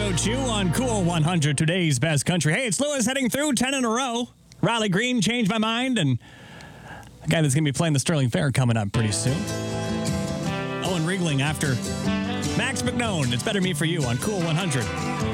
About You on Cool 100, today's best country. Hey, it's Lewis heading through 10 in a row. Riley Green changed my mind, and the guy that's going to be playing the Sterling Fair coming up pretty soon. Owen Riegling after Max McNone. It's Better Me For You on Cool 100.